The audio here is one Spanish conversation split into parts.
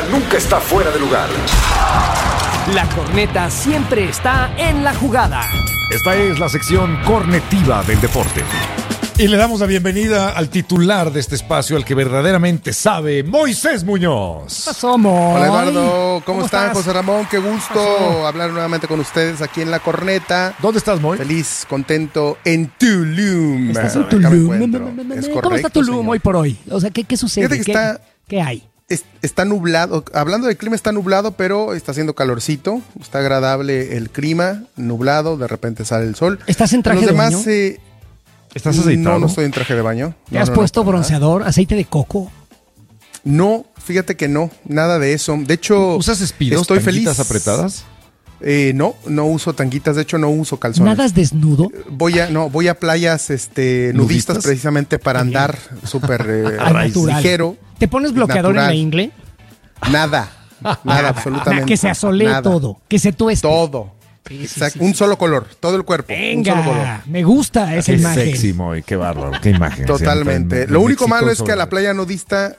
nunca está fuera de lugar. La corneta siempre está en la jugada. Esta es la sección cornetiva del deporte. Y le damos la bienvenida al titular de este espacio, al que verdaderamente sabe, Moisés Muñoz. ¿Qué pasó, Moy? Hola, Eduardo, ¿cómo están? estás? José Ramón, qué gusto hablar nuevamente con ustedes aquí en La Corneta. ¿Dónde estás, Moy? Feliz, contento en Tulum. ¿Estás en Acá me Tulum? encuentro. Es ¿Cómo correcto, está Tulum señor. hoy por hoy? O sea, ¿qué sucede? Fíjate que ¿Qué hay? Está nublado. Hablando del clima, está nublado, pero está haciendo calorcito. Está agradable el clima, nublado, de repente sale el sol. ¿Estás en traje Los de demás, baño? ¿Estás aceitado? No estoy en traje de baño. ¿Te has No, puesto para nada. bronceador, aceite de coco? No, fíjate que no, nada de eso. De hecho, ¿Usas espidos, estoy tanguitas feliz. apretadas? No uso tanguitas, de hecho no uso calzones. ¿Nadas desnudo? Voy a playas nudistas ¿Nudistas? precisamente para andar súper Al natural. ligero. ¿Te pones bloqueador natural. en la ingle? Nada, absolutamente. Que se asolee nada. todo, que se tueste. Todo. Sí, Exacto. sí, Un sí. solo color, todo el cuerpo. Un solo color. Venga, me gusta esa Qué imagen. sexy, Moy, qué bárbaro, qué imagen. Totalmente. Siempre Lo único malo es exitoso. que a la playa nudista,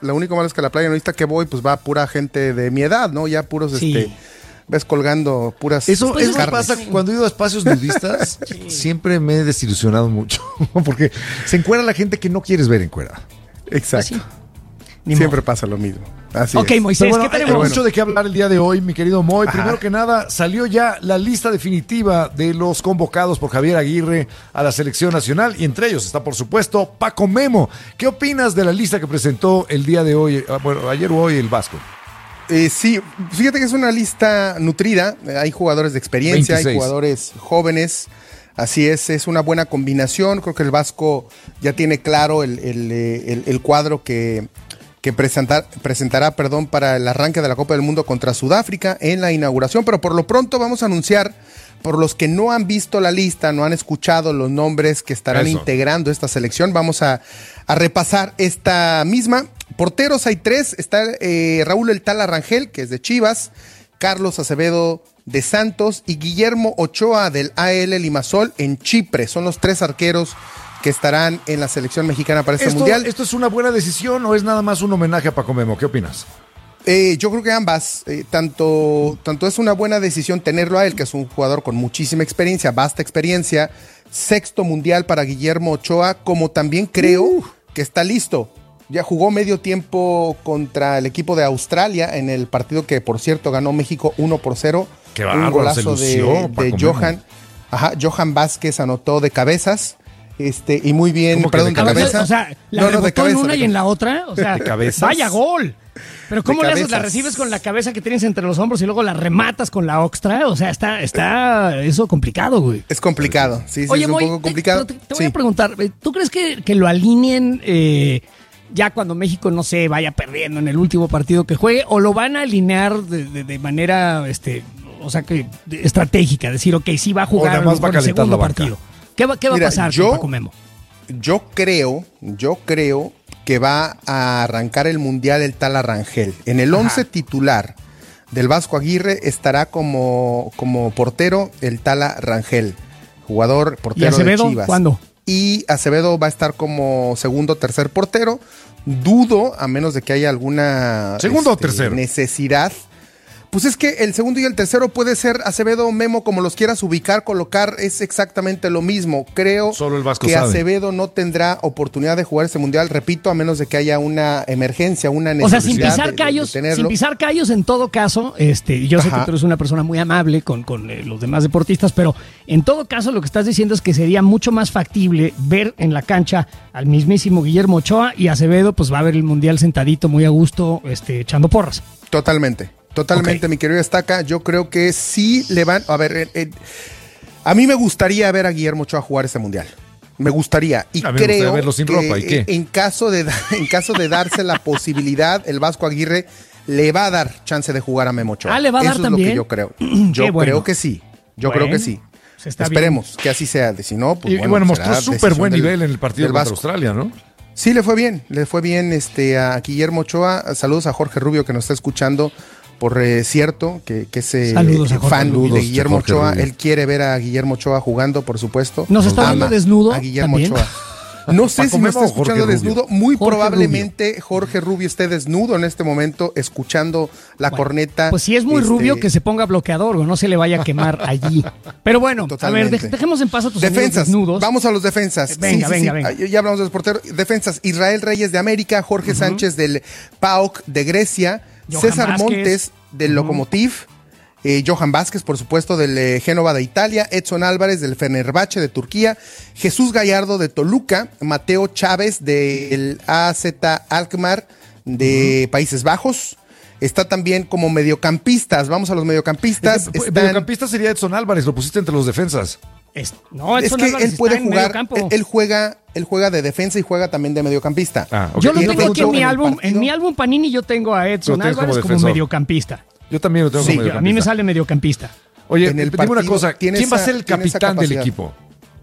que voy, pues va pura gente de mi edad, ¿no? Ya puros, Sí. ves colgando puras Eso me carnes. pasa cuando he ido a espacios nudistas. Siempre me he desilusionado mucho. Porque se encuera la gente que no quieres ver encuerada. Exacto. Sí. Ni Siempre pasa lo mismo. Así Ok, es. Moisés, Pero bueno, ¿qué hay tenemos? mucho de qué hablar el día de hoy, mi querido Moy. Ajá. Primero que nada, salió ya la lista definitiva de los convocados por Javier Aguirre a la selección nacional, y entre ellos está, por supuesto, Paco Memo. ¿Qué opinas de la lista que presentó el día de hoy, ayer o hoy, el Vasco? Sí, fíjate que es una lista nutrida. Hay jugadores de experiencia, 26. hay jugadores jóvenes. Así es una buena combinación. Creo que el Vasco ya tiene claro el cuadro que presentará para el arranque de la Copa del Mundo contra Sudáfrica en la inauguración. Pero por lo pronto vamos a anunciar, por los que no han visto la lista, no han escuchado los nombres que estarán Eso. integrando esta selección, vamos a repasar esta misma. Porteros hay 3, está Raúl El Tala Rangel, que es de Chivas, Carlos Acevedo de Santos y Guillermo Ochoa del AL Limassol en Chipre. Son los 3 arqueros que estarán en la selección mexicana para este mundial. ¿Esto es una buena decisión o es nada más un homenaje a Paco Memo? ¿Qué opinas? Yo creo que ambas. Tanto es una buena decisión tenerlo a él, que es un jugador con muchísima experiencia, vasta experiencia, 6º mundial para Guillermo Ochoa, como también creo que está listo. Ya jugó medio tiempo contra el equipo de Australia en el partido que, por cierto, ganó México 1-0. Qué Un bárbaro, golazo se lució, de Paco Johan. Ajá, Johan Vázquez anotó de cabezas. Y muy bien, ¿Cómo que perdón, de de cabeza? cabeza. O sea, la No, de rebotó en cabeza, una de y en la otra. O sea, ¿De cabezas? vaya gol. Pero ¿cómo De le haces? ¿La cabezas. recibes con la cabeza que tienes entre los hombros y luego la rematas con la oxtra? O sea, está eso complicado, güey. Es complicado, sí, Oye, es un Moy, poco complicado. te voy Sí. a preguntar, ¿tú crees que lo alineen ya cuando México, no sé, vaya perdiendo en el último partido que juegue? ¿O lo van a alinear de manera, o sea, estratégica? Decir, ok, sí va a jugar nada más va a el calentar segundo la banca. partido. ¿Qué va a Mira, pasar yo- con Paco Memo? Yo creo que va a arrancar el Mundial el Tala Rangel. En el 11 titular del Vasco Aguirre estará como portero el Tala Rangel, jugador ¿Y portero Acevedo de Chivas. cuándo? Y Acevedo va a estar como segundo o tercer portero. Dudo, a menos de que haya alguna ¿Segundo o tercero? necesidad. Pues es que el segundo y el tercero puede ser Acevedo o Memo, como los quieras ubicar, colocar, es exactamente lo mismo. Creo Solo el Vasco que sabe. Acevedo no tendrá oportunidad de jugar este mundial, repito, a menos de que haya una emergencia, una O necesidad. sea, sin pisar de callos, tenerlo. sin pisar callos en todo caso, yo sé que Ajá. tú eres una persona muy amable con los demás deportistas, pero en todo caso lo que estás diciendo es que sería mucho más factible ver en la cancha al mismísimo Guillermo Ochoa, y Acevedo pues va a ver el mundial sentadito muy a gusto, echando porras. Totalmente, Ok. mi querido Estaca. Yo creo que sí le van. A ver, a mí me gustaría ver a Guillermo Ochoa jugar este mundial. Me gustaría. Y A mí me gustaría creo verlo sin que ropa, ¿y qué? en caso de darse la posibilidad, el Vasco Aguirre le va a dar chance de jugar a Memo Ochoa. ¿le va a dar Eso también? es lo que yo creo. Qué Yo bueno. creo que sí. Yo Bueno, creo que sí. pues está Esperemos que así sea. Si no, pues Y bueno, mostró será súper buen decisión nivel en el partido del contra Vasco. Australia, ¿no? Sí, le fue bien a Guillermo Ochoa. Saludos a Jorge Rubio, que nos está escuchando. Por cierto, que es Saludos a Jorge fan Rubio. de Guillermo Jorge Ochoa. Rubio. Él quiere ver a Guillermo Ochoa jugando, por supuesto. ¿Nos está Ama viendo desnudo a Guillermo también? Ochoa. No sé si me está Memo o Jorge escuchando Rubio. desnudo. Muy Jorge probablemente Jorge Rubio esté desnudo en este momento, escuchando la corneta. Pues si es muy rubio, que se ponga bloqueador o no se le vaya a quemar allí. Pero bueno, Totalmente. a ver, dejemos en paz a tus amigos defensas. desnudos. Vamos a los defensas. Venga, venga. Ya hablamos de los porteros. Defensas. Israel Reyes de América, Jorge Sánchez del PAOK de Grecia, Johan César Vázquez. Montes del Lokomotiv, Johan Vázquez, por supuesto, del Génova de Italia, Edson Álvarez del Fenerbahce de Turquía, Jesús Gallardo de Toluca, Mateo Chávez del AZ Alkmaar de Países Bajos. Está también como mediocampistas. Vamos a los mediocampistas. Mediocampista sería Edson Álvarez, lo pusiste entre los defensas. No, Es Edson que Álvarez él puede está en jugar, mediocampo. él juega de defensa y juega también de mediocampista. Ok. Yo lo Y tengo aquí en mi el álbum. partido- En mi álbum Panini yo tengo a Edson Lo tienes como Álvarez como defensor. mediocampista. Yo también lo tengo Sí, como A mediocampista. mí me sale mediocampista. Oye, en el dime una partido cosa, tiene ¿quién va a esa- ser el tiene esa capitán del capacidad. equipo?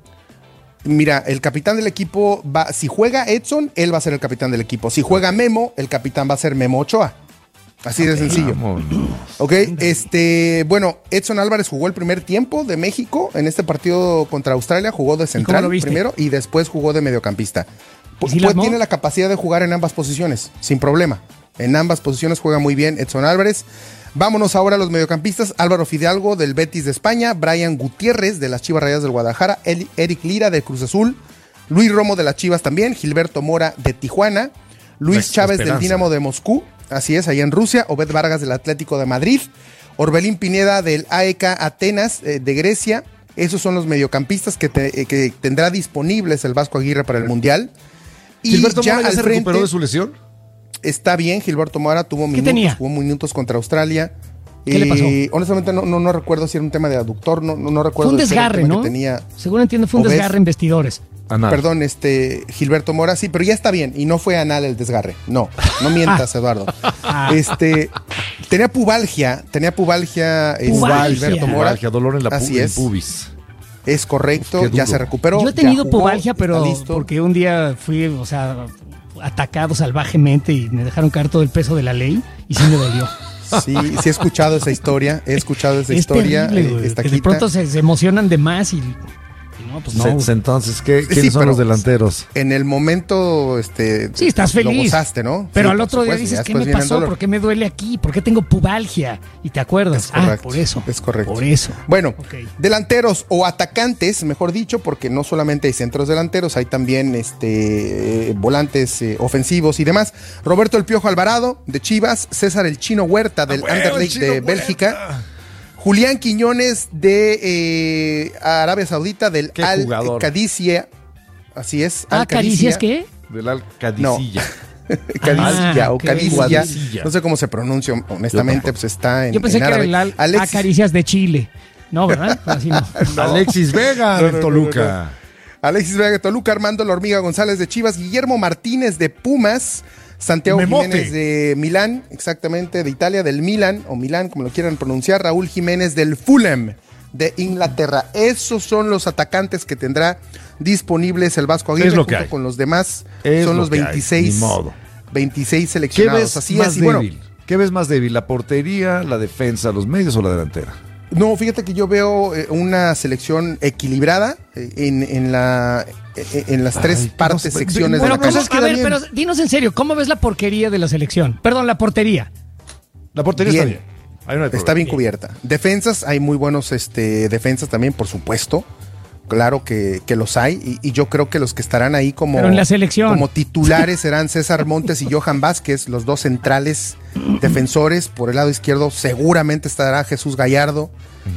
Mira, el capitán del equipo va, si juega Edson, él va a ser el capitán del equipo. Si juega Memo, el capitán va a ser Memo Ochoa. Así de sencillo. Vámonos. Ok, bueno, Edson Álvarez jugó el primer tiempo de México en este partido contra Australia, jugó de cómo central lo viste? primero y después jugó de mediocampista. ¿Y si la armó? Tiene la capacidad de jugar en ambas posiciones, sin problema. En ambas posiciones juega muy bien Edson Álvarez. Vámonos ahora a los mediocampistas. Álvaro Fidalgo del Betis de España, Brian Gutiérrez de las Chivas Rayadas del Guadalajara, Eric Lira de Cruz Azul, Luis Romo de las Chivas también, Gilberto Mora de Tijuana, Luis La Chávez del esperanza. Dinamo de Moscú, así es, allá en Rusia, Obed Vargas del Atlético de Madrid, Orbelín Pineda del AEK Atenas de Grecia. Esos son los mediocampistas que tendrá disponibles el Vasco Aguirre para el Mundial. Y ¿Gilberto ya Mora ya al se frente recuperó de su lesión? está bien, Gilberto Mora tuvo minutos, tenía? jugó minutos contra Australia. ¿Qué le pasó? Honestamente no recuerdo si era un tema de aductor, no recuerdo. Fue un si era desgarre, tema ¿no? que tenía. Según entiendo, fue un Obed. desgarre en vestidores. Anal. Perdón, Gilberto Mora, sí, pero ya está bien. Y no fue anal el desgarre. No mientas, Eduardo. Tenía pubalgia, Pubalgia. Gilberto Mora. Pubalgia, dolor en la Así es. pubis. Es correcto, Uf, qué ya duro. se recuperó. Yo he tenido ya jugó, pubalgia, pero está listo. porque un día fui, atacado salvajemente y me dejaron caer todo el peso de la ley y sí me dolió. Sí he escuchado esa historia. He escuchado esa Es historia. terrible, güey, que de Estaquita. pronto se emocionan de más y no, pues no. Entonces, Sí, ¿quiénes son pero los delanteros? En el momento, Sí, estás lo feliz. gozaste, ¿no? Pero Sí, al por otro día supuesto, dices, ya ¿qué después me viene el pasó? dolor. ¿Por qué me duele aquí? ¿Por qué tengo pubalgia? Y te acuerdas. Es correcto, por eso. es correcto. Por eso. Bueno, Ok. delanteros o atacantes, mejor dicho, porque no solamente hay centros delanteros, hay también volantes ofensivos y demás. Roberto El Piojo Alvarado, de Chivas, César El Chino Huerta, del bueno, Anderlecht Chino de Huerta. Bélgica, Julián Quiñones, de Arabia Saudita, del Qué Al jugador. Qadisiyah. Así es. Ah, Al ¿caricias Qadisiyah. qué? Del Alcadicilla. Qadisiyah o ok. Qadisiyah. Qadisiyah. No sé cómo se pronuncia, honestamente, Yo pues está en Yo pensé en que era árabe. el Alexis- Acaricias de Chile. No, ¿verdad? Así no. Alexis Vega No, de no, Toluca. Alexis Vega de Toluca, Armando La Hormiga González de Chivas, Guillermo Martínez de Pumas, Santiago Memote. Jiménez de Milán, exactamente, de Italia, del Milan, o Milán, como lo quieran pronunciar, Raúl Jiménez del Fulham de Inglaterra. Esos son los atacantes que tendrá disponibles el Vasco Aguirre Es lo que junto hay. con los demás. Es son lo los que hay, 26, ni modo. 26 ¿Qué seleccionados. ves Así más es. Y bueno, débil? ¿Qué ves más débil? ¿La portería, la defensa, los medios o la delantera? no, fíjate que yo veo una selección equilibrada en las tres Ay, partes, no sé, secciones bueno, de la Pero, pues cancha. es que a ver, bien. pero dinos en serio, ¿cómo ves la porquería de la selección? Perdón, la portería. La portería Bien. está bien. Ahí no hay Está problema. bien cubierta. Defensas, hay muy buenos defensas también, por supuesto. Claro que los hay. Y yo creo que los que estarán ahí como, Pero en la selección. como titulares serán César Montes y Johan Vázquez, los dos centrales defensores. Por el lado izquierdo seguramente estará Jesús Gallardo.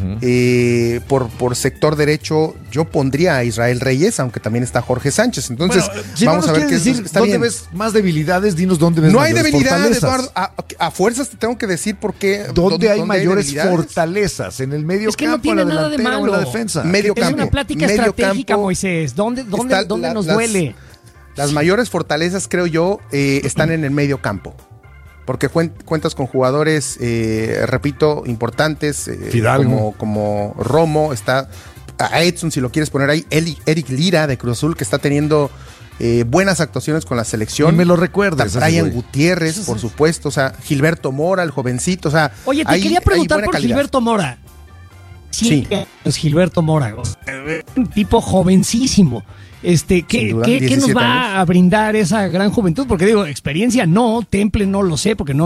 Por sector derecho yo pondría a Israel Reyes, aunque también está Jorge Sánchez. Entonces Bueno, si vamos no a nos ver quieres qué decir está dónde bien. ves más debilidades, dinos dónde ves No hay mayores debilidad, fortalezas. Eduardo. A fuerzas te tengo que decir por qué. ¿Dónde hay mayores debilidades? fortalezas? ¿En el medio Es que no campo, en la tiene nada de delantera o en la malo. defensa? Medio Es campo. una plática Medio estratégica, campo. Moisés. ¿Dónde Está nos las- duele? Las mayores fortalezas, creo yo, están en el medio campo. Porque cuentas con jugadores, repito, importantes, Fidalgo. como Romo, está a Edson, si lo quieres poner ahí, Eric Lira de Cruz Azul, que está teniendo buenas actuaciones con la selección. Ni me lo recuerdes, Está ese Brian güey. Gutiérrez, por supuesto, o sea, Gilberto Mora, el jovencito, o sea. Oye, te hay quería preguntar buena por calidad. Gilberto Mora. Sí. Pues Gilberto Mora, un tipo jovencísimo. ¿Qué nos 17 va años. a brindar esa gran juventud? Porque digo, experiencia no, temple no lo sé, porque no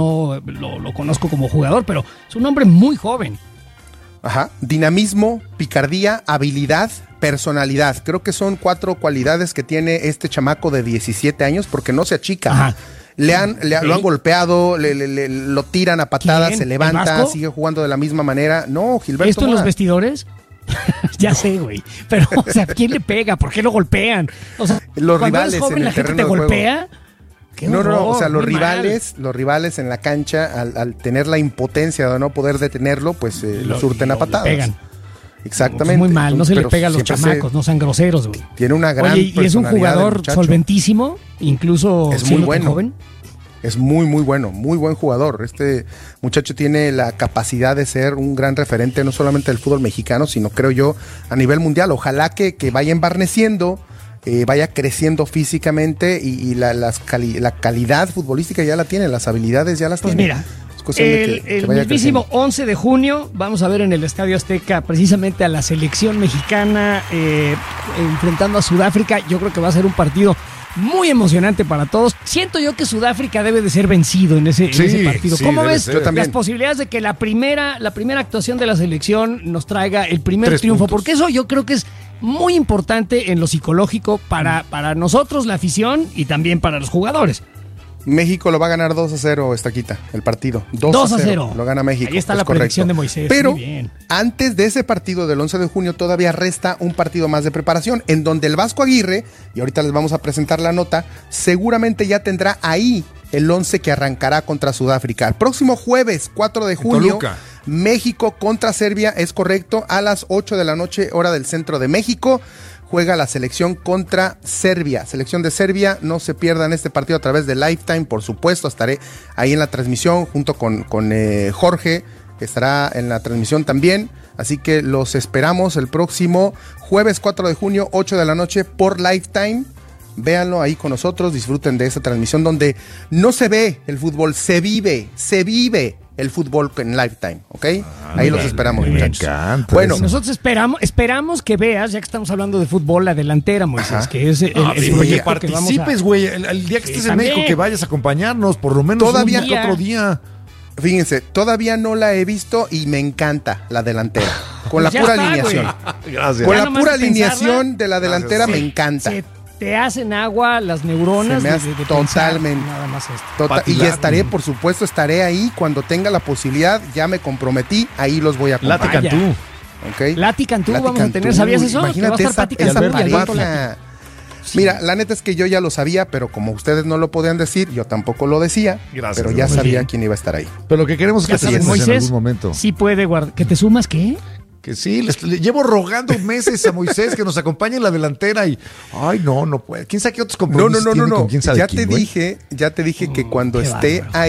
lo conozco como jugador, pero es un hombre muy joven. Ajá. Dinamismo, picardía, habilidad, personalidad. Creo que son 4 cualidades que tiene este chamaco de 17 años porque no se achica. Ajá. Lo han golpeado, lo tiran a patadas, ¿Quién? se ¿El levanta, Vasco? sigue jugando de la misma manera. No, Gilberto ¿Esto en los Mora. vestidores? Ya sé, güey. Pero, o sea, ¿quién le pega? ¿Por qué lo golpean? O sea, Los cuando rivales eres joven, en el la gente te terreno de juego. golpea. ¡Qué No, horror! o sea, los muy mal. rivales en la cancha, al tener la impotencia de no poder detenerlo, pues lo surten a patadas. Pegan. Exactamente. Muy mal, no se le Pero pega a los siempre chamacos, no sean groseros, güey. Tiene una gran Oye, y es un personalidad el jugador muchacho. solventísimo, incluso Es muy siendo tan bueno. joven. Es muy, muy bueno, muy buen jugador. Este muchacho tiene la capacidad de ser un gran referente, no solamente del fútbol mexicano, sino creo yo a nivel mundial. Ojalá que vaya embarneciendo, vaya creciendo físicamente y la calidad futbolística ya la tiene, las habilidades ya las Pues tiene. mira, Es cuestión de que el vaya mismísimo creciendo. 11 de junio vamos a ver en el Estadio Azteca precisamente a la selección mexicana enfrentando a Sudáfrica. Yo creo que va a ser un partido muy emocionante para todos. Siento yo que Sudáfrica debe de ser vencido en ese partido. Sí, ¿Cómo debe ves ser. Yo también. las posibilidades de que la primera actuación de la selección nos traiga el primer 3 triunfo? puntos. Porque eso yo creo que es muy importante en lo psicológico para nosotros, la afición, y también para los jugadores. México lo va a ganar 2-0, Estaquita, el partido. 2-0. Lo gana México. Ahí está es la correcto. predicción de Moisés. Pero Muy bien. antes de ese partido del 11 de junio todavía resta un partido más de preparación en donde el Vasco Aguirre, y ahorita les vamos a presentar la nota, seguramente ya tendrá ahí el 11 que arrancará contra Sudáfrica. El próximo jueves 4 de junio, Toluca. México contra Serbia, es correcto, a las 8 de la noche, hora del centro de México. Juega la selección contra Serbia. Selección de Serbia, no se pierdan este partido a través de Lifetime, por supuesto. Estaré ahí en la transmisión junto con Jorge, que estará en la transmisión también. Así que los esperamos el próximo jueves 4 de junio, 8 de la noche por Lifetime. Véanlo ahí con nosotros, disfruten de esta transmisión donde no se ve el fútbol, se vive el fútbol en Lifetime, ¿ok? Ahí los esperamos, Me muchachos. encanta Bueno, eso. Nosotros esperamos que veas, ya que estamos hablando de fútbol, la delantera, Moisés, Ajá. que es el Sí, proyecto que que vamos a... participes, güey. El día que estés en también. México, que vayas a acompañarnos, por lo menos Todavía- un otro día. fíjense, todavía no la he visto y me encanta la delantera. Con la Ya pura está, alineación. Gracias. Con Ya la nomás pura de pensarla, alineación de la delantera se- me encanta. Se te hacen agua las neuronas Se me hace de totalmente. pensar nada más esto. Pati Y Lat- estaré, por supuesto, estaré ahí cuando tenga la posibilidad. Ya me comprometí, ahí los voy a Lati acompañar. Cantú. ¿Ok? Lati Cantú Lati vamos a tener, Cantú, ¿sabías eso? Imagínate Que va a estar esa, Pati Cantú esa y Alberto pareja. Lati. Mira, la neta es que yo ya lo sabía, pero como ustedes no lo podían decir, yo tampoco lo decía. Gracias, pero ya muy sabía bien. quién iba a estar ahí. Pero lo que queremos es que Ya te sabes, sientes en Moisés, algún momento. sí puede guardar. ¿Que te sumas qué? Que sí, le llevo rogando meses a Moisés que nos acompañe en la delantera y... Ay, no puede. ¿Quién sabe qué otros compromisos tiene con quién sabe Ya quién, te güey? dije que cuando qué esté bárbaro.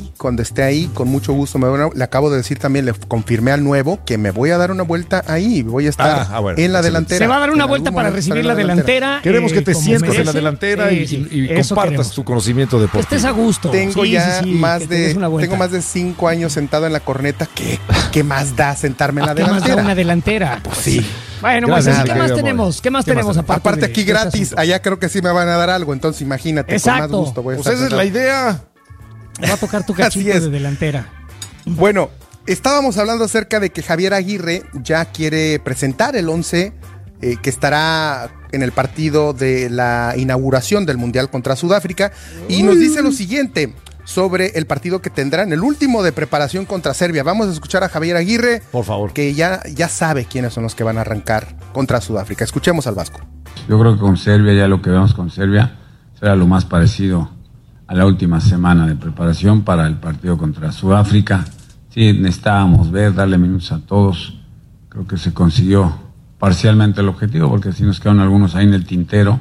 ahí, con mucho gusto le acabo de decir también, le confirmé al nuevo que me voy a dar una vuelta ahí, voy a estar bueno, en la excelente. delantera. Se va a dar una En vuelta algún para momento recibir estaré la en delantera. Queremos que te como sientas en la merece. delantera y Sí, compartas eso queremos. tu conocimiento Que deportivo. estés a gusto. Tengo Sí, ya sí, sí, que te des una vuelta. tengo más de 5 años sentado en la corneta. ¿Qué más da sentarme en la ¿Qué más da delantera? una delantera? Pues sí. Bueno, Gracias, Moisés, ¿qué más querido tenemos? ¿Qué más ¿Qué más tenemos tenemos? aparte Aparte de aquí este gratis, asunto? allá creo que sí me van a dar algo, entonces imagínate, con Exacto. más gusto voy a Pues estar esa es la sentado. idea. Va a tocar tu Así cachito es. de delantera. Bueno, estábamos hablando acerca de que Javier Aguirre ya quiere presentar el 11 que estará en el partido de la inauguración del Mundial contra Sudáfrica y nos dice lo siguiente sobre el partido que tendrán, el último de preparación contra Serbia. Vamos a escuchar a Javier Aguirre, Por favor. que ya sabe quiénes son los que van a arrancar contra Sudáfrica. Escuchemos al Vasco. Yo creo que con Serbia, ya lo que vemos con Serbia, será lo más parecido a la última semana de preparación para el partido contra Sudáfrica. Sí, necesitábamos darle minutos a todos. Creo que se consiguió parcialmente el objetivo, porque sí nos quedaron algunos ahí en el tintero.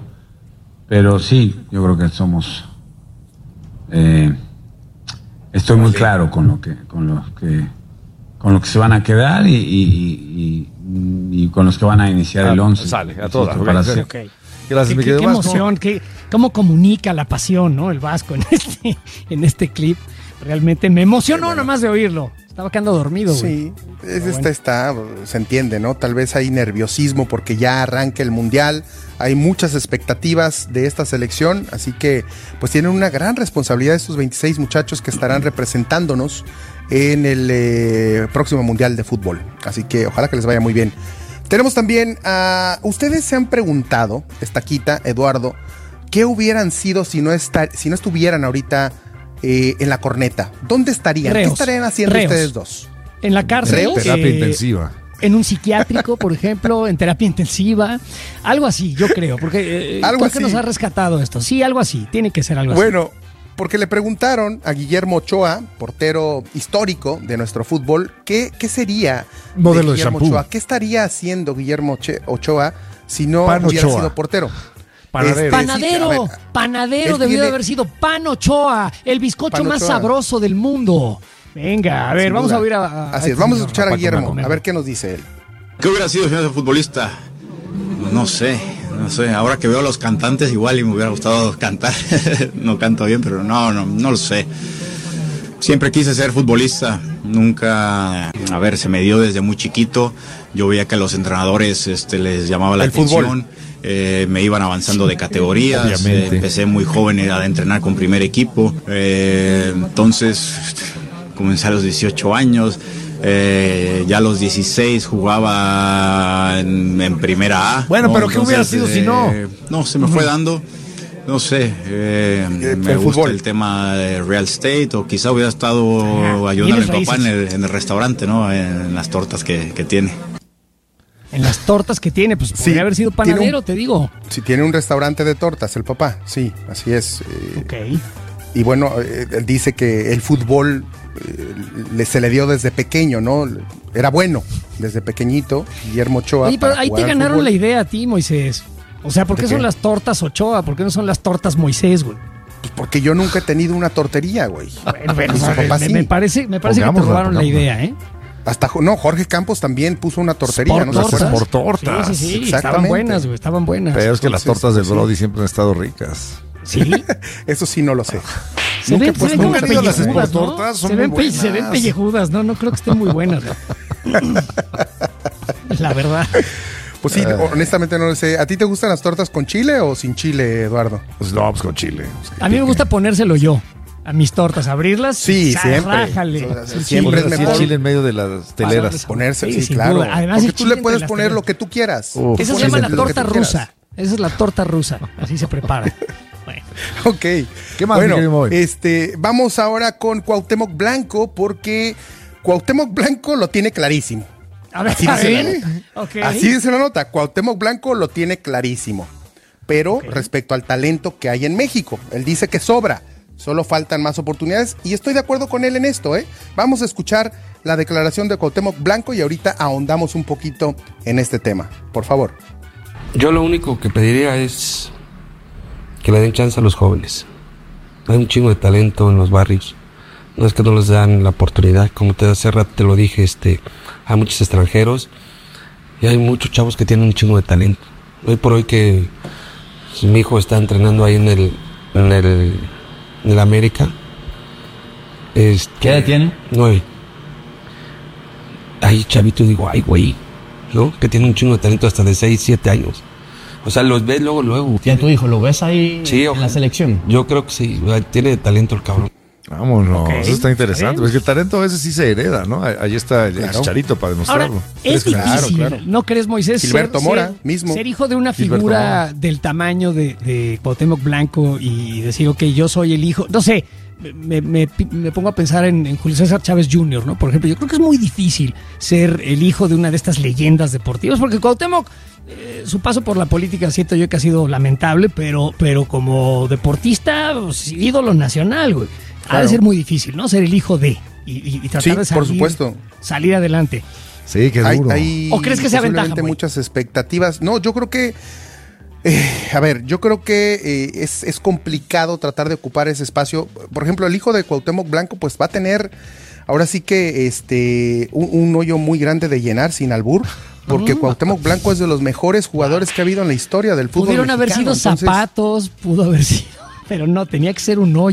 Pero sí, yo creo que somos... estoy muy claro con lo que se van a quedar y con los que van a iniciar el 11. Sale, a Sí, todas. preparación. Ok. Gracias, mi Qué querido Vasco. emoción, cómo comunica la pasión, ¿no? El Vasco en este clip. Realmente me emocionó nomás de oírlo. Estaba quedando dormido, güey. Sí, se entiende, ¿no? Tal vez hay nerviosismo porque ya arranca el Mundial, hay muchas expectativas de esta selección, así que pues tienen una gran responsabilidad estos 26 muchachos que estarán representándonos en el próximo Mundial de Fútbol. Así que ojalá que les vaya muy bien. Tenemos también ustedes se han preguntado, Estaquita, Eduardo, ¿qué hubieran sido si no estuvieran ahorita en la corneta? ¿Dónde estarían? Reos. ¿Qué estarían haciendo ustedes dos? En la cárcel. Terapia intensiva. En un psiquiátrico, por ejemplo, en terapia intensiva. Algo así, yo creo. Porque Algo creo que así. nos ha rescatado esto. Sí, algo así. Tiene que ser algo así. Bueno, porque le preguntaron a Guillermo Ochoa, portero histórico de nuestro fútbol, ¿qué sería Modelo de Guillermo shampoo. Ochoa? ¿Qué estaría haciendo Guillermo Ochoa si no Pan hubiera Ochoa. sido portero? Panadero. Panadero, sí, a ver, panadero él debió de tiene- haber sido Pan Ochoa, el bizcocho Pan más Ochoa. sabroso del mundo. Venga, a ver, Sin vamos duda. a oír a Así es, este vamos a señor, escuchar a Paco Guillermo, Memo. a ver qué nos dice él. ¿Qué hubiera sido si no soy futbolista? No sé. Ahora que veo a los cantantes igual y me hubiera gustado cantar. No canto bien, pero no lo sé. Siempre quise ser futbolista. Nunca, se me dio desde muy chiquito. Yo veía que a los entrenadores les llamaba la El atención. Me iban avanzando de categorías. Obviamente. Empecé muy joven a entrenar con primer equipo. Entonces comencé a los 18 años. Ya a los 16 jugaba en primera A. Bueno, pero ¿qué hubiera sido si no? No, se me fue dando. No sé, me el gusta fútbol. el tema de real estate, o quizá hubiera estado ayudando a mi bienes papá raíces. en el restaurante, ¿no? En las tortas que tiene. En las tortas que tiene, pues Sí, podría haber sido tiene panadero, un- te digo. Si tiene un restaurante de tortas, el papá, sí, así es. Ok. Y bueno, él dice que el fútbol se le dio desde pequeño, ¿no? Era bueno desde pequeñito, Guillermo Ochoa. Oye, pero para ahí jugar te al ganaron fútbol. la idea a ti, Moisés. O sea, ¿por qué ¿De son qué? las tortas Ochoa? ¿Por qué no son las tortas Moisés, güey? Pues porque yo nunca he tenido una tortería, güey. Bueno, Y su papá sí. me parece que te Pongámosla, robaron la pongámosla. idea, ¿eh? Hasta Jorge Campos también puso una tortería, Sport ¿no? ¿Se tortas. acuerdan? Por tortas. Sí, sí, sí. Estaban Exactamente. buenas, güey. Estaban buenas. Pero es que las Entonces, tortas del sí. Brody siempre han estado ricas. Sí. Eso sí no lo sé. Se ven pues, como nunca han ido a las pellejudas, ¿no? Sportortas, son Se ven, muy se ven buenas. pellejudas, no creo que estén muy buenas. La verdad. Pues sí, honestamente no lo sé. ¿A ti te gustan las tortas con chile o sin chile, Eduardo? Pues no, pues con chile. A mí me gusta ponérselo yo a mis tortas, abrirlas. Sí, siempre. Rájale. O sea, Sí, siempre es sí, mejor. Chile en medio de las teleras. Ponerse, Sí, sí, sin claro. duda. Además, Porque el tú chile le puedes entre las poner teleras. lo que tú quieras. Uf. Esa se Pones llama la lo que torta tú quieras. rusa. Esa es la torta rusa. Así se prepara. Bueno. Ok. ¿Qué más, mi querido Bueno, Moy? vamos ahora con Cuauhtémoc Blanco, porque Cuauhtémoc Blanco lo tiene clarísimo. A ver, Así a dice la ver. nota. Ok. Así dice la nota. Cuauhtémoc Blanco lo tiene clarísimo. Pero respecto al talento que hay en México, él dice que sobra. Solo faltan más oportunidades y estoy de acuerdo con él en esto, ¿eh? Vamos a escuchar la declaración de Cuauhtémoc Blanco y ahorita ahondamos un poquito en este tema. Por favor. Yo lo único que pediría es que le den chance a los jóvenes. Hay un chingo de talento en los barrios. No es que no les dan la oportunidad, como hace rato te lo dije, hay muchos extranjeros y hay muchos chavos que tienen un chingo de talento. Hoy por hoy que mi hijo está entrenando ahí en el América. ¿Qué edad tiene? 9. Ahí chavito digo, ay güey, ¿no? Que tiene un chingo de talento hasta de 6, 7 años. O sea, los ves luego. ¿Tiene tu hijo? ¿Lo ves ahí Sí, en ojalá. la selección? Yo creo que sí, tiene talento el cabrón. Vámonos, Ok, eso está interesante. bien. Es que el talento a veces sí se hereda, ¿no? Ahí está el Claro. Chicharito para Ahora, demostrarlo. es difícil, Claro. ¿no crees, Moisés? Gilberto Mora, mismo. Ser hijo de una Gilberto figura Mora. del tamaño de Cuauhtémoc Blanco y decir, ok, yo soy el hijo. No sé, me pongo a pensar en Julio César Chávez Jr., ¿no? Por ejemplo, yo creo que es muy difícil ser el hijo de una de estas leyendas deportivas, porque Cuauhtémoc, su paso por la política siento yo que ha sido lamentable, pero como deportista, pues, ídolo nacional, güey. Ha Claro. de ser muy difícil, ¿no? Ser el hijo de y tratar Sí, de por salir, supuesto. salir adelante. Sí, qué duro. ¿O crees que sea ventaja, posiblemente Moy? muchas expectativas. No, yo creo que yo creo que es complicado tratar de ocupar ese espacio. Por ejemplo, el hijo de Cuauhtémoc Blanco pues va a tener ahora sí que un hoyo muy grande de llenar sin albur, porque Cuauhtémoc Blanco es de los mejores jugadores que ha habido en la historia del fútbol Pudieron haber sido mexicano. Entonces, zapatos, pudo haber sido, pero no, tenía que ser un hoyo.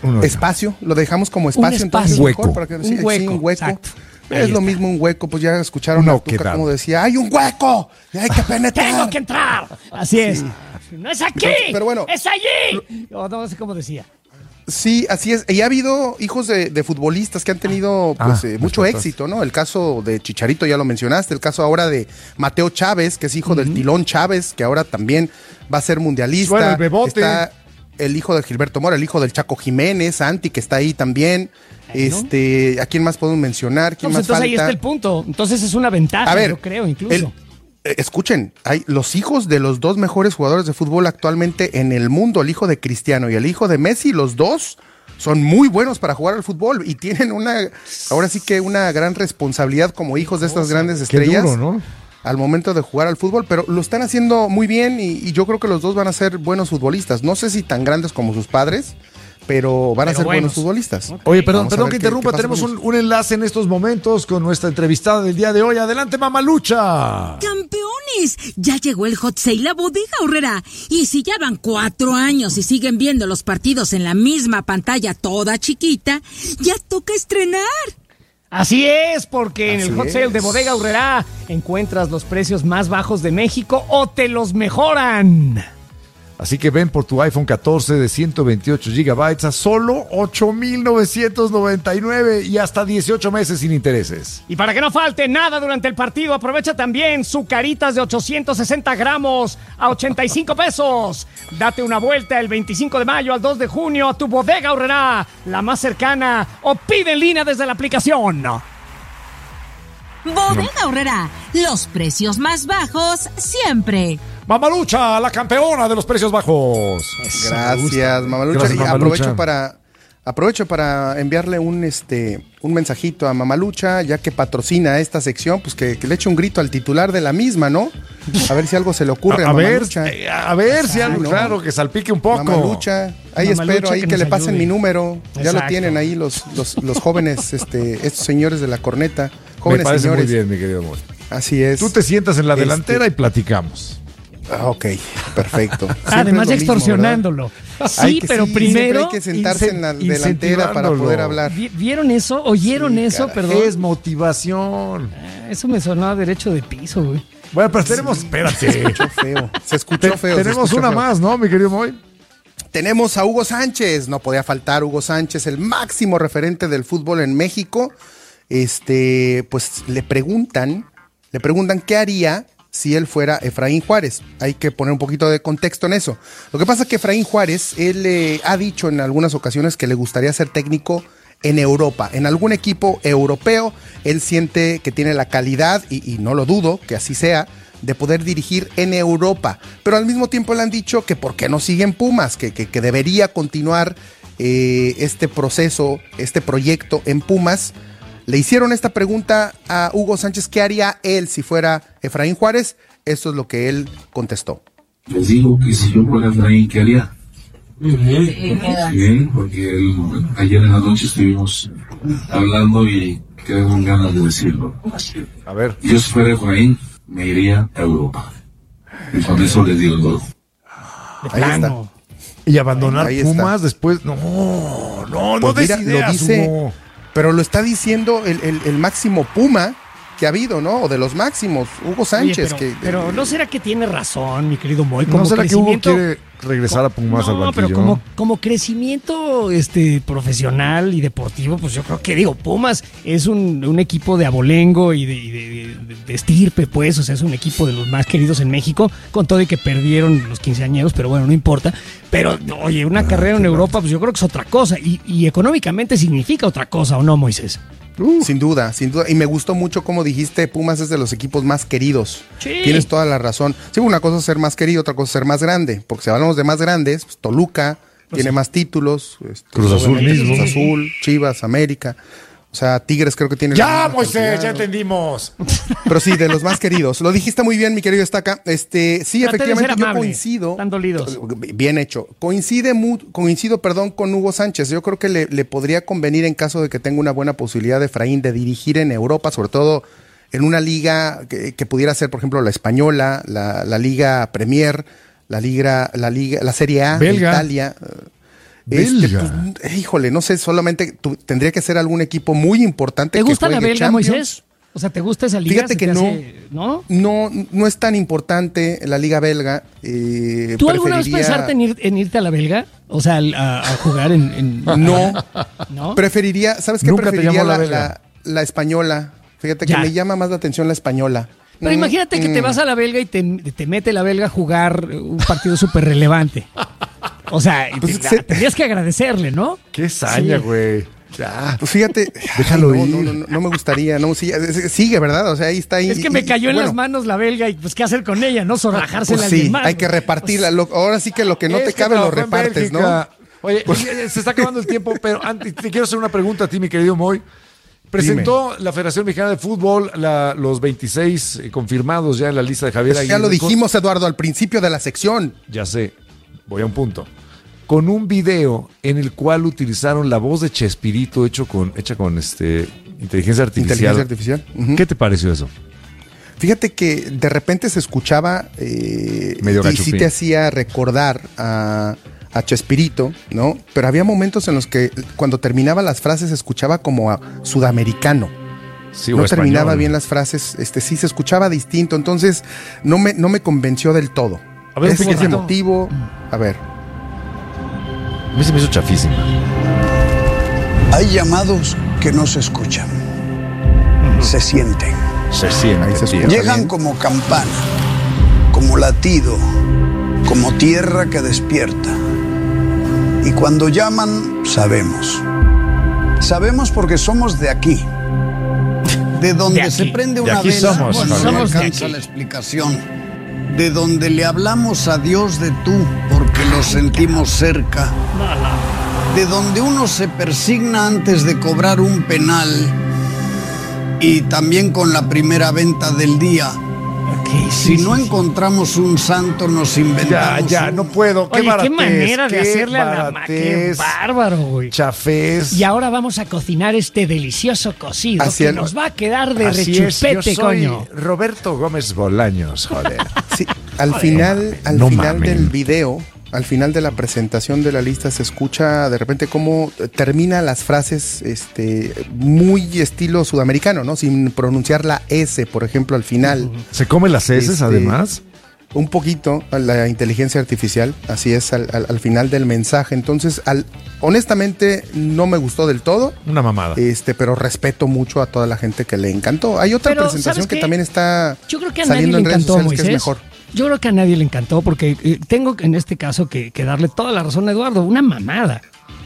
Espacio, lo dejamos como espacio, entonces hueco. mejor para que Un hueco, sí, un hueco. exacto. Es lo mismo un hueco, pues ya escucharon a Tuca como decía, hay un hueco, y hay que penetrar. ¡Tengo que entrar! Así es. No es aquí, pero bueno, es allí. No sé cómo decía. Sí, así es. Y ha habido hijos de futbolistas que han tenido mucho éxito, ¿no? El caso de Chicharito ya lo mencionaste, el caso ahora de Mateo Chávez, que es hijo del Tilón Chávez, que ahora también va a ser mundialista. Bueno, el Bebote. Está el hijo de Gilberto Mora, el hijo del Chaco Jiménez, Santi, que está ahí también. ¿A quién más podemos mencionar? ¿Quién más entonces falta? ahí está el punto. Entonces es una ventaja, A ver, yo creo, incluso. Escuchen, hay los hijos de los dos mejores jugadores de fútbol actualmente en el mundo, el hijo de Cristiano y el hijo de Messi, los dos son muy buenos para jugar al fútbol y tienen ahora sí que una gran responsabilidad como hijos de estas grandes estrellas. Qué duro, ¿no? Al momento de jugar al fútbol, pero lo están haciendo muy bien y yo creo que los dos van a ser buenos futbolistas. No sé si tan grandes como sus padres, pero van a ser buenos futbolistas. Oye, perdón que qué interrumpa, pasa tenemos con un enlace en estos momentos con nuestra entrevistada del día de hoy. Adelante, Mamalucha. ¡Campeones! Ya llegó el Hot Sale a Bodega Aurrera. Y si ya van 4 años y siguen viendo los partidos en la misma pantalla toda chiquita, ya toca estrenar. Así es, porque en el Hot Sale de Bodega Aurrera encuentras los precios más bajos de México o te los mejoran. Así que ven por tu iPhone 14 de 128 GB a solo 8,999 y hasta 18 meses sin intereses. Y para que no falte nada durante el partido, aprovecha también Zucaritas de 860 gramos a 85 pesos. Date una vuelta el 25 de mayo al 2 de junio a tu Bodega Aurrera, la más cercana, o pide en línea desde la aplicación. Bodega Aurrera, los precios más bajos siempre. Mamalucha, la campeona de los precios bajos. Gracias, Mamalucha. Gracias, y Mamalucha. aprovecho para enviarle un mensajito a Mamalucha, ya que patrocina esta sección, pues que le eche un grito al titular de la misma, ¿no? A ver si algo se le ocurre a Mamalucha. A ver si algo, claro, que salpique un poco. Mamalucha, ahí espero ahí que le pasen mi número. Ya lo tienen ahí los jóvenes, estos señores de la corneta. Jóvenes Me parece señores. muy bien, mi querido amor. Así es. Tú te sientas en la delantera y platicamos. Ok, perfecto. Además extorsionándolo. Sí, pero primero hay que sentarse en la delantera para poder hablar. ¿Vieron eso? ¿Oyeron eso? Caray, Perdón. es motivación. Eso me sonó a derecho de piso, güey. Bueno, pero tenemos, espérate. Se escuchó feo. Tenemos una más, ¿no, mi querido Moy? Tenemos a Hugo Sánchez, no podía faltar Hugo Sánchez, el máximo referente del fútbol en México. Pues le preguntan qué haría si él fuera Efraín Juárez. Hay que poner un poquito de contexto en eso. Lo que pasa es que Efraín Juárez, él ha dicho en algunas ocasiones que le gustaría ser técnico en Europa, en algún equipo europeo. Él siente que tiene la calidad, y no lo dudo que así sea, de poder dirigir en Europa. Pero al mismo tiempo le han dicho que por qué no sigue en Pumas, que debería continuar este proceso, este proyecto en Pumas. Le hicieron esta pregunta a Hugo Sánchez, ¿qué haría él si fuera Efraín Juárez? Esto es lo que él contestó. Les digo que si yo fuera Efraín, ¿qué haría? Bien, porque ayer en la noche estuvimos hablando y quedé con ganas de decirlo. A ver. Yo si fuera Efraín, me iría a Europa. Y con eso les digo todo. Ahí está. Y abandonar ahí Pumas está. después, no Pues des mira, ideas, lo dice, Hugo. pero lo está diciendo el máximo Puma que ha habido, ¿no? O de los máximos, Hugo Sánchez. Oye, pero ¿no será que tiene razón, mi querido Moy? ¿No será que Hugo quiere regresar a Pumas al banquillo? Pero como crecimiento profesional y deportivo, pues yo creo que, Pumas es un equipo de abolengo y de estirpe, pues, o sea, es un equipo de los más queridos en México, con todo y que perdieron los quinceañeros, pero bueno, no importa. Pero, oye, una carrera en Europa, pues yo creo que es otra cosa, y económicamente significa otra cosa, ¿o no, Moisés? Sin duda. Y me gustó mucho como dijiste, Pumas es de los equipos más queridos. Sí. Tienes toda la razón. Sí, una cosa es ser más querido, otra cosa es ser más grande. Porque si hablamos de más grandes, pues Toluca tiene más títulos. Cruz Azul mismo. Cruz Azul, Chivas, América. O sea, Tigres creo que tiene... ¡Ya, Moisés! ¡Ya entendimos! Pero sí, de los más queridos. Lo dijiste muy bien, mi querido Estaca. Sí, efectivamente, yo coincido. Están dolidos. Bien hecho. Coincido, con Hugo Sánchez. Yo creo que le podría convenir en caso de que tenga una buena posibilidad de Efraín de dirigir en Europa, sobre todo en una liga que pudiera ser, por ejemplo, la española, la Liga Premier, la Serie A Belga. de Italia. Belga. Híjole, no sé, solamente tendría que ser algún equipo muy importante. ¿Te gusta la juegue belga, Champions. Moisés? O sea, ¿te gusta esa liga? Fíjate que ¿No? no es tan importante la liga belga. ¿Tú alguna vez pensaste en irte a la belga? O sea, a jugar en... No. Preferiría, ¿sabes qué? Nunca Preferiría te llamó la la española. Fíjate que me llama más la atención la española. Pero imagínate que te vas a la belga y te mete la belga a jugar un partido súper relevante. O sea, Pues tendrías que agradecerle, ¿no? Qué saña, güey. Ya. Pues fíjate, déjalo ir. No me gustaría. No, sigue, ¿verdad? O sea, ahí está. Es que me cayó en las manos la belga y pues qué hacer con ella, ¿no? Zorrajársela pues a alguien más. Hay que repartirla. Ahora sí que lo que no te cabe lo repartes, ¿no? Oye, se está acabando el tiempo, pero antes te quiero hacer una pregunta a ti, mi querido Moy. Presentó la Federación Mexicana de Fútbol los 26 confirmados ya en la lista de Javier Aguirre. Ya lo dijimos, Eduardo, al principio de la sección. Ya sé, voy a un punto. Con un video en el cual utilizaron la voz de Chespirito hecha con inteligencia artificial. Uh-huh. ¿Qué te pareció eso? Fíjate que de repente se escuchaba medio y sí te hacía recordar a Chespirito, ¿no? Pero había momentos en los que cuando terminaba las frases se escuchaba como a sudamericano. Sí, no terminaba bien las frases, sí se escuchaba distinto, entonces no me convenció del todo. A ver, es emotivo. A ver. A mí se me hizo chafísima. Hay llamados que no se escuchan, se sienten. Se sienten. Llegan como campana, como latido, como tierra que despierta. Y cuando llaman, sabemos. Sabemos porque somos de aquí. De donde se prende una vela cuando no alcanza la explicación. De donde le hablamos a Dios de tú porque lo sentimos cerca. De donde uno se persigna antes de cobrar un penal. Y también con la primera venta del día. Si no encontramos un santo, nos inventamos. Ya, no puedo. Oye, qué manera de hacerle a la máquina. Qué bárbaro, güey. Chafés. Y ahora vamos a cocinar este delicioso cocido que nos va a quedar de rechupete, coño. Roberto Gómez Bolaños, joder. Sí, al final del video, al final de la presentación de la lista, se escucha de repente cómo termina las frases muy estilo sudamericano, ¿no? Sin pronunciar la S, por ejemplo, al final. ¿Se come las S además? Un poquito, la inteligencia artificial, así es, al final del mensaje. Entonces, honestamente, no me gustó del todo. Una mamada. Pero respeto mucho a toda la gente que le encantó. Hay otra presentación que también está saliendo en redes sociales que es mejor. Yo creo que a nadie le encantó porque tengo en este caso que darle toda la razón a Eduardo. Una mamada.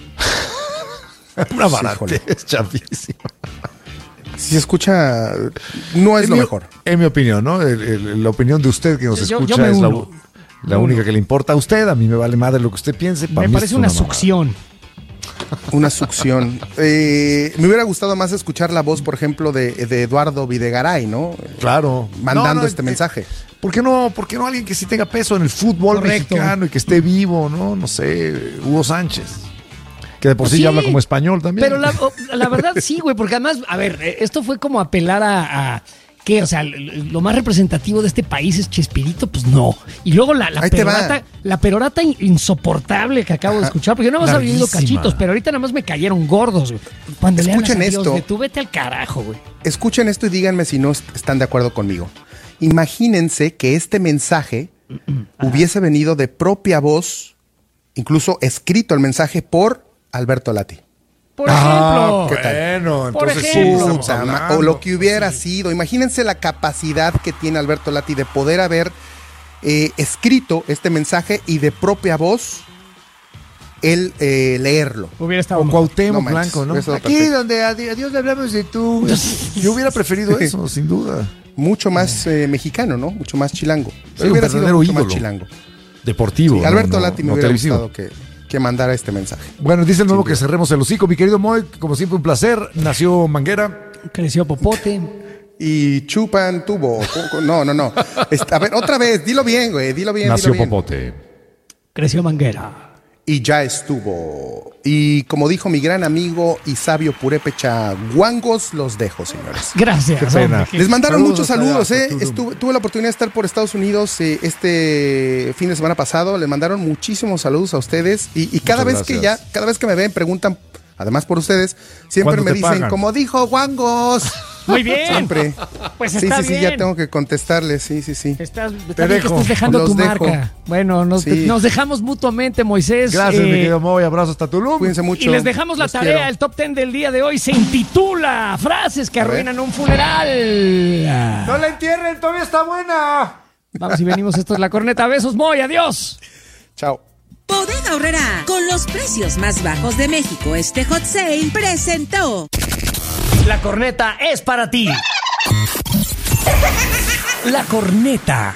Una baratez, es chafísima. Si se escucha, no es lo mejor. En mi opinión, ¿no? La opinión de usted que nos escucha es la única que le importa a usted. A mí me vale madre lo que usted piense. Me parece una succión. Una succión. Me hubiera gustado más escuchar la voz, por ejemplo, de Eduardo Videgaray, ¿no? Claro. Mandando este mensaje. ¿Por qué no alguien que sí tenga peso en el fútbol mexicano y que esté vivo, ¿no? No sé, Hugo Sánchez. Que de por sí ya habla como español también. Pero la verdad sí, güey, porque además, a ver, esto fue como apelar a ¿qué? O sea, lo más representativo de este país es Chespirito, pues no. Y luego la perorata insoportable que acabo de escuchar, porque yo no más había oído cachitos, pero ahorita nada más me cayeron gordos, güey. Cuando escuchen esto. Tú vete al carajo, güey. Escuchen esto y díganme si no están de acuerdo conmigo. Imagínense que este mensaje hubiese venido de propia voz, incluso escrito el mensaje por Alberto Lati. Por ejemplo. ¿Qué tal? Bueno, entonces sí, o lo que hubiera sido. Imagínense la capacidad que tiene Alberto Lati de poder haber escrito este mensaje y de propia voz él leerlo. Hubiera estado o Cuauhtémoc Blanco, ¿no? Aquí perfecto. Donde a Dios le hablamos de tú. Yo hubiera preferido eso, sin duda. Mucho más mexicano, ¿no? Mucho más chilango. Sí, hubiera sido mucho ídolo. más chilango. Deportivo. Sí, Alberto Lati me hubiera gustado que mandara este mensaje. Bueno, dice el nuevo que cerremos el hocico. Mi querido Moy, como siempre un placer. Nació Manguera. Creció Popote. Y chupan tubo. No. A ver, otra vez, dilo bien, güey. Dilo bien. Nació Popote. Creció Manguera. y ya estuvo. Y como dijo mi gran amigo y sabio purépecha Guangos, los dejo, señores. Gracias. Qué pena. Les mandaron muchos saludos, allá, Tuve la oportunidad de estar por Estados Unidos este fin de semana pasado. Les mandaron muchísimos saludos a ustedes. Y cada vez que me ven, preguntan, además por ustedes, siempre me dicen, pagan? como dijo Guangos. Muy bien. Siempre. Pues está bien. Ya tengo que contestarles, sí. Está bien que estás dejando tu marca. Bueno, nos dejamos mutuamente, Moisés. Gracias, mi querido Moy. Abrazo hasta Tulum. Cuídense mucho. Y les dejamos la tarea. Quiero. El top 10 del día de hoy se intitula Frases que arruinan un funeral. ¡No la entierren! ¡Todavía está buena! Vamos y venimos. Esto es La Corneta. Besos, Moy. Adiós. Chao. Bodega Aurrerá, con los precios más bajos de México, este hot sale presentó. La Corneta es para ti. La Corneta.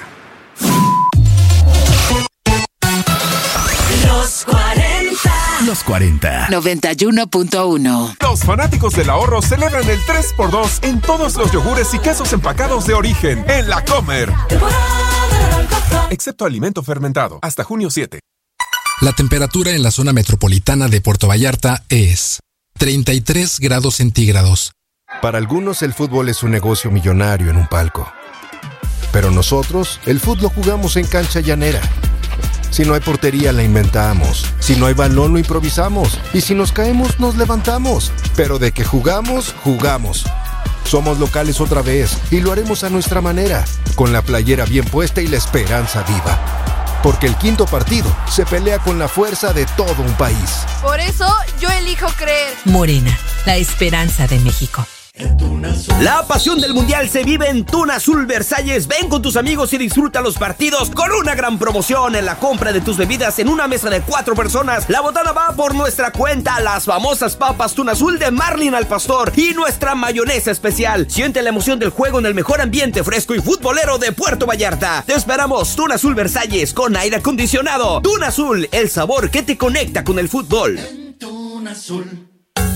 Los 40. Los 40. 91.1. Los fanáticos del ahorro celebran el 3x2 en todos los yogures y quesos empacados de origen en La Comer. Excepto alimento fermentado. Hasta junio 7. La temperatura en la zona metropolitana de Puerto Vallarta es 33 grados centígrados. Para algunos el fútbol es un negocio millonario en un palco. Pero nosotros, el fútbol lo jugamos en cancha llanera. Si no hay portería, la inventamos. Si no hay balón, lo improvisamos. Y si nos caemos, nos levantamos. Pero de que jugamos, jugamos. Somos locales otra vez y lo haremos a nuestra manera, con la playera bien puesta y la esperanza viva. Porque el quinto partido se pelea con la fuerza de todo un país. Por eso yo elijo creer. Morena, la esperanza de México. La pasión del Mundial se vive en Tuna Azul Versalles. Ven con tus amigos y disfruta los partidos con una gran promoción en la compra de tus bebidas en una mesa de 4 personas. La botana va por nuestra cuenta. Las famosas papas Tuna Azul de Marlin al Pastor y nuestra mayonesa especial. Siente la emoción del juego en el mejor ambiente fresco y futbolero de Puerto Vallarta. Te esperamos. Tuna Azul Versalles con aire acondicionado. Tuna Azul, el sabor que te conecta con el fútbol. Tuna Azul.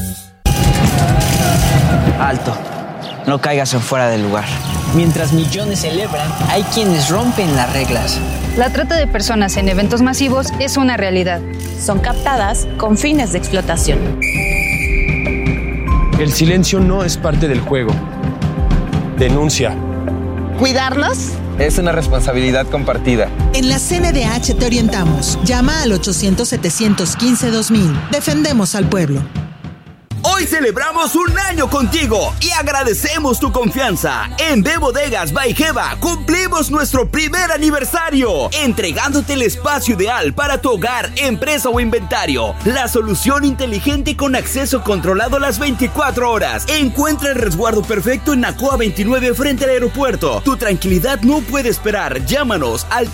Alto, no caigas en fuera del lugar. Mientras millones celebran, hay quienes rompen las reglas. La trata de personas en eventos masivos es una realidad. Son captadas con fines de explotación. El silencio no es parte del juego. Denuncia. ¿Cuidarlos? Es una responsabilidad compartida. En la CNDH te orientamos. Llama al 800-715-2000. Defendemos al pueblo. Hoy celebramos un año contigo y agradecemos tu confianza. En B Bodegas by Jeva cumplimos nuestro primer aniversario, entregándote el espacio ideal para tu hogar, empresa o inventario. La solución inteligente con acceso controlado las 24 horas. Encuentra el resguardo perfecto en Nacoa 29 frente al aeropuerto. Tu tranquilidad no puede esperar. Llámanos al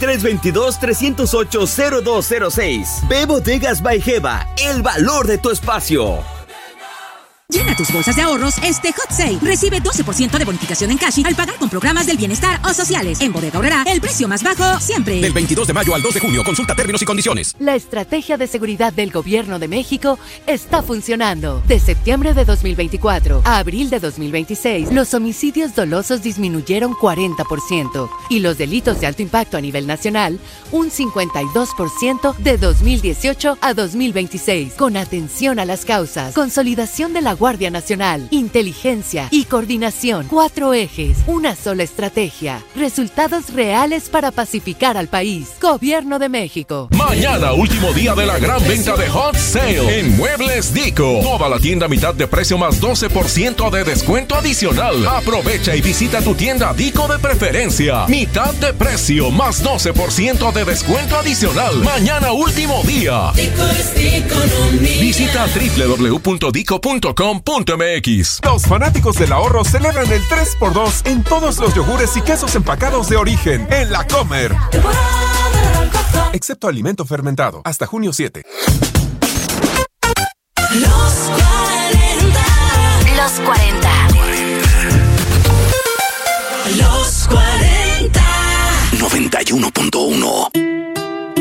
322-308-0206. B Bodegas by Jeva, el valor de tu espacio. Llena tus bolsas de ahorros este hot sale. Recibe 12% de bonificación en cash al pagar con programas del bienestar o sociales. En Bodega Aurrerá, el precio más bajo siempre. Del 22 de mayo al 2 de junio, consulta términos y condiciones. La estrategia de seguridad del Gobierno de México está funcionando. De septiembre de 2024 a abril de 2026, los homicidios dolosos disminuyeron 40% y los delitos de alto impacto a nivel nacional un 52% de 2018 a 2026. Con atención a las causas, consolidación de la Guardia Nacional, inteligencia y coordinación. 4 ejes, una sola estrategia. Resultados reales para pacificar al país. Gobierno de México. Mañana, último día de la gran venta de Hot Sale en Muebles Dico. Toda la tienda a mitad de precio más 12% de descuento adicional. Aprovecha y visita tu tienda Dico de preferencia. Mitad de precio más 12% de descuento adicional. Mañana, último día. Dico es economía. Visita www.dico.com.mx. Los fanáticos del ahorro celebran el 3x2 en todos los yogures y quesos empacados de origen en La Comer. Excepto alimento fermentado. Hasta junio 7. Los 40. Los 40. Los 40. 91.1.